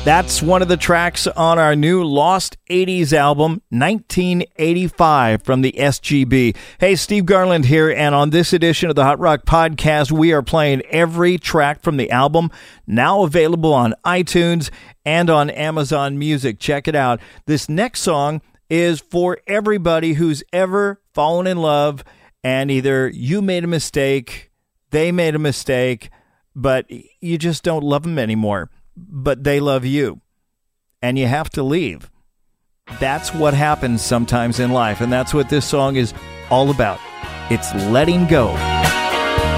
That's one of the tracks on our new Lost 80s album, 1985, from the SGB. Hey, Steve Garland here, and on this edition of the Hot Rock Podcast, we are playing every track from the album, now available on iTunes and on Amazon Music. Check it out. This next song is for everybody who's ever fallen in love, and either you made a mistake, they made a mistake, but you just don't love them anymore. But they love you, and you have to leave. That's what happens sometimes in life, and that's what this song is all about. It's letting go.